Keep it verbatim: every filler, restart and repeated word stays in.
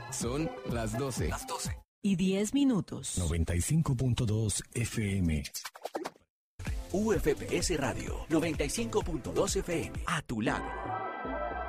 Son las doce. Las doce. Y diez minutos. noventa y cinco punto dos F M. U F P S Radio noventa y cinco punto dos F M. A tu lado.